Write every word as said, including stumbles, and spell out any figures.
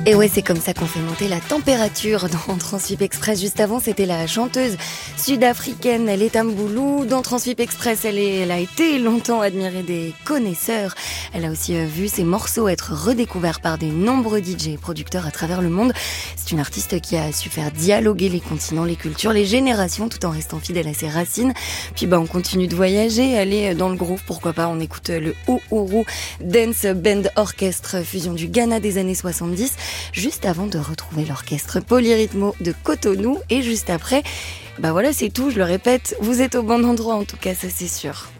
Et ouais, c'est comme ça qu'on fait monter la température dans Transwip Express. Juste avant, c'était la chanteuse sud-africaine Letta Mbulu. Dans Transwip Express, elle, est, elle a été longtemps admirée des connaisseurs. Elle a aussi vu ses morceaux être redécouverts par des nombreux D J et producteurs à travers le monde. C'est une artiste qui a su faire dialoguer les continents, les cultures, les générations, tout en restant fidèle à ses racines. Puis bah, on continue de voyager, aller dans le groove, pourquoi pas. On écoute le Uhuru Dance Band Orchestre, fusion du Ghana des années soixante-dix. Juste avant de retrouver l'orchestre Polyrythmo de Cotonou. Et juste après, bah voilà, c'est tout, je le répète, vous êtes au bon endroit en tout cas, ça c'est sûr.